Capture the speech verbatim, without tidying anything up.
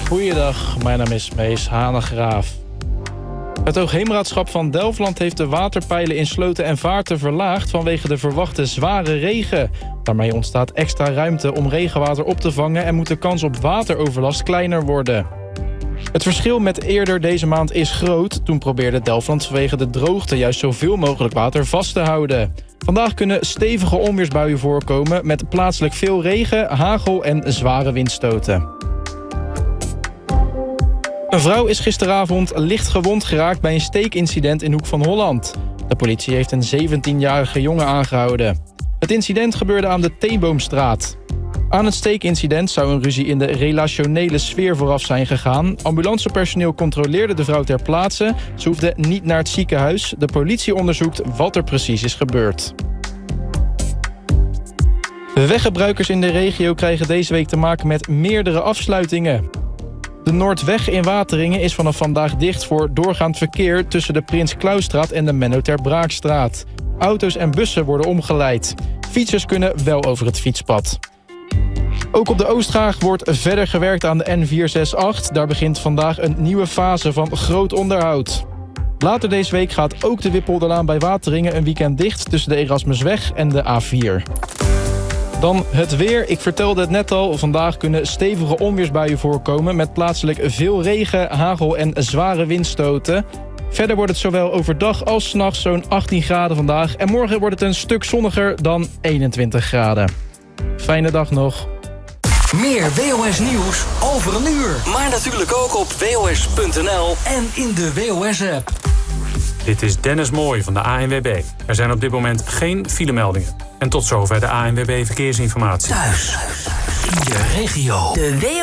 Goeiedag, mijn naam is Mees Hanegraaf. Het Hoogheemraadschap van Delfland heeft de waterpeilen in sloten en vaarten verlaagd vanwege de verwachte zware regen. Daarmee ontstaat extra ruimte om regenwater op te vangen en moet de kans op wateroverlast kleiner worden. Het verschil met eerder deze maand is groot. Toen probeerde Delfland vanwege de droogte juist zoveel mogelijk water vast te houden. Vandaag kunnen stevige onweersbuien voorkomen met plaatselijk veel regen, hagel en zware windstoten. Een vrouw is gisteravond licht gewond geraakt bij een steekincident in Hoek van Holland. De politie heeft een zeventienjarige jongen aangehouden. Het incident gebeurde aan de Theeboomstraat. Aan het steekincident zou een ruzie in de relationele sfeer vooraf zijn gegaan. Ambulancepersoneel controleerde de vrouw ter plaatse. Ze hoefde niet naar het ziekenhuis. De politie onderzoekt wat er precies is gebeurd. De weggebruikers in de regio krijgen deze week te maken met meerdere afsluitingen. De Noordweg in Wateringen is vanaf vandaag dicht voor doorgaand verkeer tussen de Prins Clausstraat en de Menno ter Braakstraat. Auto's en bussen worden omgeleid. Fietsers kunnen wel over het fietspad. Ook op de Oostgraag wordt verder gewerkt aan de N vier zes acht. Daar begint vandaag een nieuwe fase van groot onderhoud. Later deze week gaat ook de Wippolderlaan bij Wateringen een weekend dicht tussen de Erasmusweg en de A vier. Dan het weer. Ik vertelde het net al. Vandaag kunnen stevige onweersbuien voorkomen met plaatselijk veel regen, hagel en zware windstoten. Verder wordt het zowel overdag als 's nachts zo'n achttien graden vandaag. En morgen wordt het een stuk zonniger dan eenentwintig graden. Fijne dag nog. Meer W O S nieuws over een uur. Maar natuurlijk ook op W O S punt N L en in de W O S-app. Dit is Dennis Mooij van de A N W B. Er zijn op dit moment geen filemeldingen. En tot zover de A N W B Verkeersinformatie. Thuis, in je regio. De W